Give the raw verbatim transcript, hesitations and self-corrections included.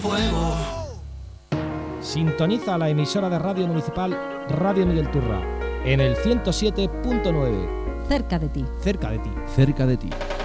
Fuego. Sintoniza la emisora de radio municipal Radio Miguel Turra en el ciento siete punto nueve. Cerca de ti. Cerca de ti. Cerca de ti.